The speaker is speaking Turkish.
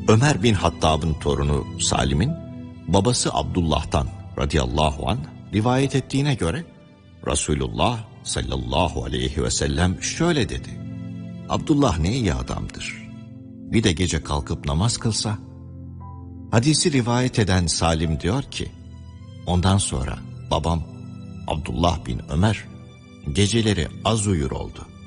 Ömer bin Hattab'ın torunu Salim'in babası Abdullah'tan radıyallahu anh rivayet ettiğine göre Resulullah sallallahu aleyhi ve sellem şöyle dedi: Abdullah ne iyi adamdır. Bir de gece kalkıp namaz kılsa. Hadisi rivayet eden Salim diyor ki, ondan sonra babam Abdullah bin Ömer geceleri az uyur oldu.